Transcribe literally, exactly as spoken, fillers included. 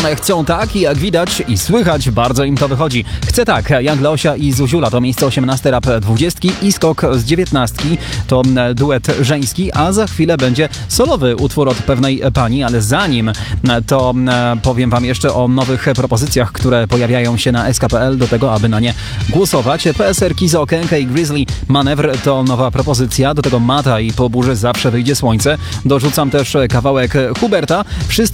One chcą tak i jak widać i słychać, bardzo im to wychodzi. Chcę tak, Jan Leosia i Zuziula to miejsce osiemnaste rap dwudziestki i skok z dziewiętnastki to duet żeński, a za chwilę będzie solowy utwór od pewnej pani, ale zanim to powiem wam jeszcze o nowych propozycjach, które pojawiają się na S K P L do tego, aby na nie głosować. P S R Kizo, Okenka i Grizzly Manewr to nowa propozycja, do tego Mata i po burzy zawsze wyjdzie słońce. Dorzucam też kawałek Huberta. Wszystko